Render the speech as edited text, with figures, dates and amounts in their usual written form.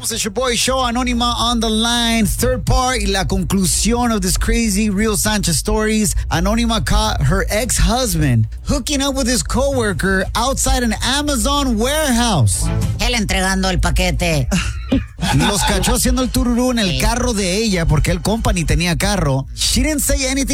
Somos It's Your Boy Show, Anónima on the line, third part y la conclusión of this crazy Real Sanchez stories. Anónima caught her ex-husband hooking up with his coworker outside an Amazon warehouse. Él entregando el paquete. Los cachó haciendo el tururú en el carro de ella porque el compa ni tenía carro. She didn't say anything